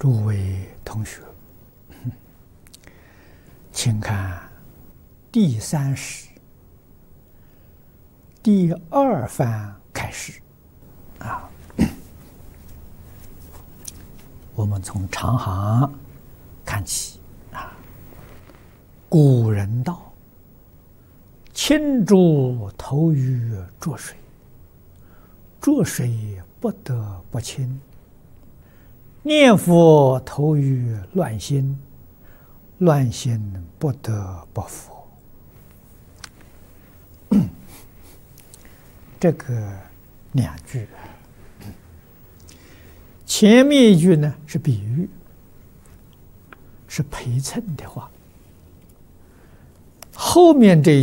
诸位同学，请看第3时第2番开始啊。我们从长行看起啊。古人道：“清浊投于浊水，浊水不得不清；念佛投于乱心，乱心不得不佛。”这个2句，前面一句呢是比喻，是陪衬的话，后面这一